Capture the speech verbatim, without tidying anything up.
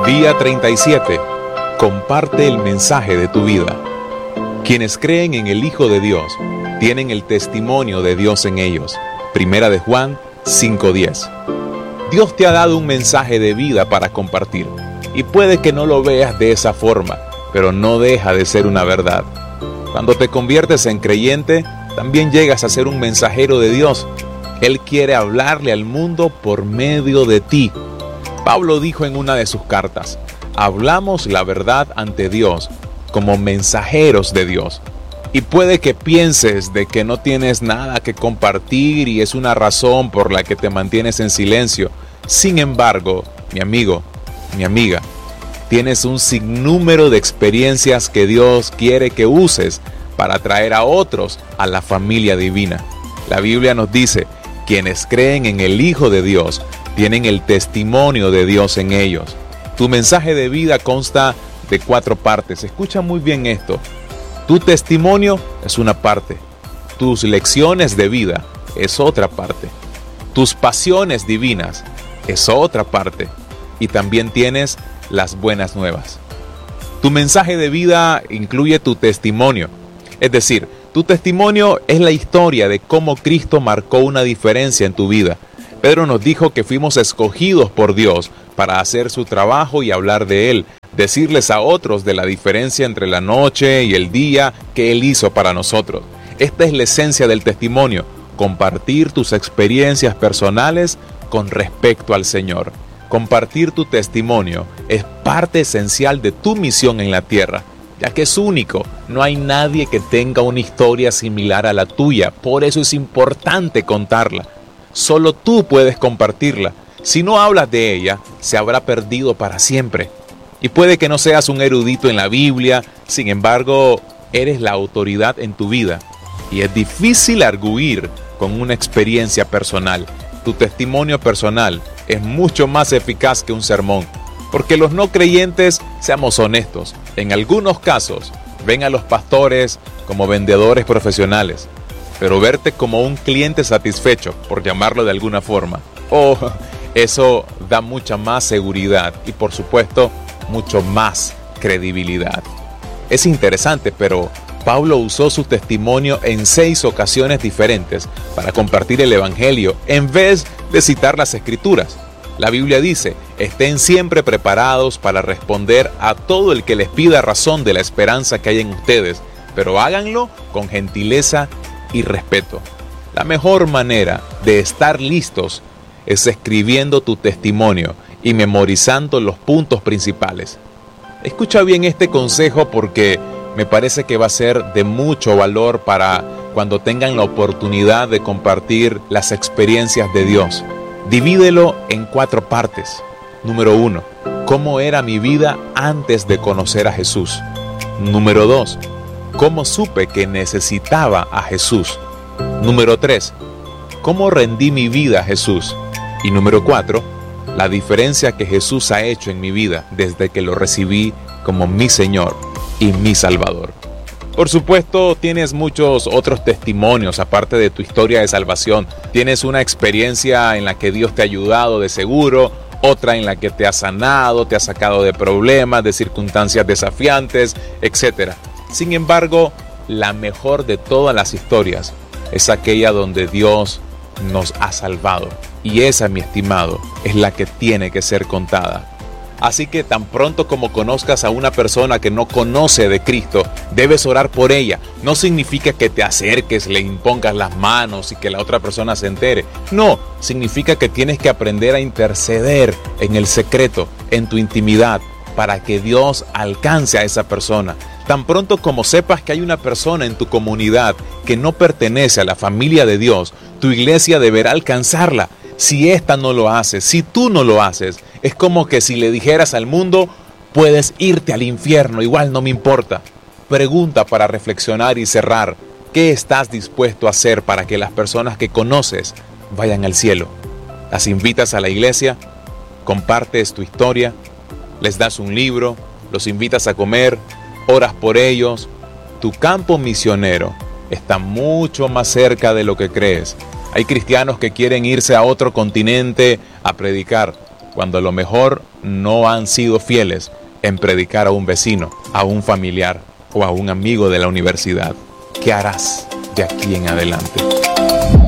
Día treinta y siete. Comparte el mensaje de tu vida. Quienes creen en el Hijo de Dios tienen el testimonio de Dios en ellos. Primera de Juan cinco diez. Dios te ha dado un mensaje de vida para compartir. Y puede que no lo veas de esa forma, pero no deja de ser una verdad. Cuando te conviertes en creyente, también llegas a ser un mensajero de Dios. Él quiere hablarle al mundo por medio de ti. Pablo dijo en una de sus cartas: hablamos la verdad ante Dios como mensajeros de Dios. Y puede que pienses de que no tienes nada que compartir y es una razón por la que te mantienes en silencio. Sin embargo, mi amigo, mi amiga, tienes un sinnúmero de experiencias que Dios quiere que uses para traer a otros a la familia divina. La Biblia nos dice: quienes creen en el Hijo de Dios tienen el testimonio de Dios en ellos. Tu mensaje de vida consta de cuatro partes. Escucha muy bien esto. Tu testimonio es una parte. Tus lecciones de vida es otra parte. Tus pasiones divinas es otra parte. Y también tienes las buenas nuevas. Tu mensaje de vida incluye tu testimonio. Es decir, tu testimonio es la historia de cómo Cristo marcó una diferencia en tu vida. Pedro nos dijo que fuimos escogidos por Dios para hacer su trabajo y hablar de Él, decirles a otros de la diferencia entre la noche y el día que Él hizo para nosotros. Esta es la esencia del testimonio: compartir tus experiencias personales con respecto al Señor. Compartir tu testimonio es parte esencial de tu misión en la tierra, ya que es único. No hay nadie que tenga una historia similar a la tuya, por eso es importante contarla. Solo tú puedes compartirla. Si no hablas de ella, se habrá perdido para siempre. Y puede que no seas un erudito en la Biblia, sin embargo, eres la autoridad en tu vida. Y es difícil arguir con una experiencia personal. Tu testimonio personal es mucho más eficaz que un sermón. Porque los no creyentes, seamos honestos, en algunos casos ven a los pastores como vendedores profesionales. Pero verte como un cliente satisfecho, por llamarlo de alguna forma, oh, eso da mucha más seguridad y, por supuesto, mucho más credibilidad. Es interesante, pero Pablo usó su testimonio en seis ocasiones diferentes para compartir el Evangelio en vez de citar las Escrituras. La Biblia dice: estén siempre preparados para responder a todo el que les pida razón de la esperanza que hay en ustedes, pero háganlo con gentileza y respeto. La mejor manera de estar listos es escribiendo tu testimonio y memorizando los puntos principales. Escucha bien este consejo porque me parece que va a ser de mucho valor para cuando tengan la oportunidad de compartir las experiencias de Dios. Divídelo en cuatro partes. Número uno, ¿cómo era mi vida antes de conocer a Jesús? Número dos, ¿cómo supe que necesitaba a Jesús? Número tres, ¿cómo rendí mi vida a Jesús? Y número cuatro, la diferencia que Jesús ha hecho en mi vida desde que lo recibí como mi Señor y mi Salvador. Por supuesto, tienes muchos otros testimonios aparte de tu historia de salvación. Tienes una experiencia en la que Dios te ha ayudado de seguro, otra en la que te ha sanado, te ha sacado de problemas, de circunstancias desafiantes, etcétera. Sin embargo, la mejor de todas las historias es aquella donde Dios nos ha salvado. Y esa, mi estimado, es la que tiene que ser contada. Así que tan pronto como conozcas a una persona que no conoce de Cristo, debes orar por ella. No significa que te acerques, le impongas las manos y que la otra persona se entere. No, significa que tienes que aprender a interceder en el secreto, en tu intimidad, para que Dios alcance a esa persona. Tan pronto como sepas que hay una persona en tu comunidad que no pertenece a la familia de Dios, tu iglesia deberá alcanzarla. Si ésta no lo hace, si tú no lo haces, es como que si le dijeras al mundo: puedes irte al infierno, igual no me importa. Pregunta para reflexionar y cerrar: ¿qué estás dispuesto a hacer para que las personas que conoces vayan al cielo? ¿Las invitas a la iglesia? ¿Compartes tu historia? ¿Les das un libro? ¿Los invitas a comer? ¿Oras por ellos? Tu campo misionero está mucho más cerca de lo que crees. Hay cristianos que quieren irse a otro continente a predicar. cuando a lo mejor no han sido fieles en predicar a un vecino, a un familiar o a un amigo de la universidad? ¿Qué harás de aquí en adelante?